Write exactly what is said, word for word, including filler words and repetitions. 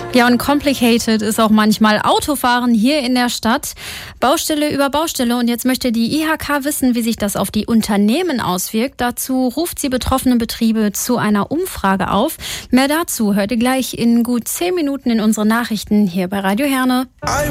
Ja, und complicated ist auch manchmal Autofahren hier in der Stadt. Baustelle über Baustelle. Und jetzt möchte die I H K wissen, wie sich das auf die Unternehmen auswirkt. Dazu ruft sie betroffene Betriebe zu einer Umfrage auf. Mehr dazu hört ihr gleich in gut zehn Minuten in unseren Nachrichten hier bei Radio Herne.